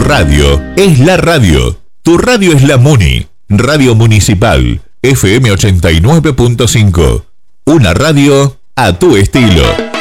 radio es la radio. Tu radio es la Muni. Radio Municipal, FM 89.5. Una radio a tu estilo.